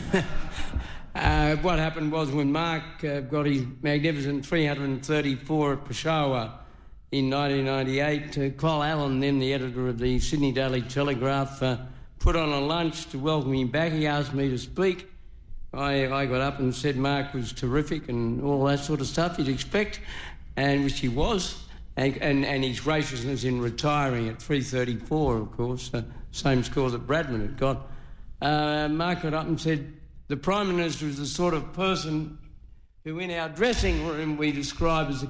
What happened was when Mark got his magnificent 334 at Peshawar in 1998, Col Allen, then the editor of the Sydney Daily Telegraph, put on a lunch to welcome him back. He asked me to speak. I got up and said Mark was terrific and all that sort of stuff you'd expect, and which he was, and his graciousness in retiring at 334, of course, same score that Bradman had got. Mark got up and said the Prime Minister is the sort of person who in our dressing room we describe as a